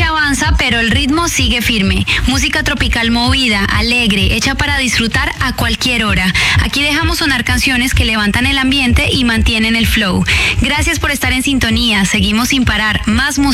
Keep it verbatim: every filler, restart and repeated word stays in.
noche avanza, pero el ritmo sigue firme. Música tropical movida, alegre, hecha para disfrutar a cualquier hora. Aquí dejamos sonar canciones que levantan el ambiente y mantienen el flow. Gracias por estar en sintonía. Seguimos sin parar. Más música.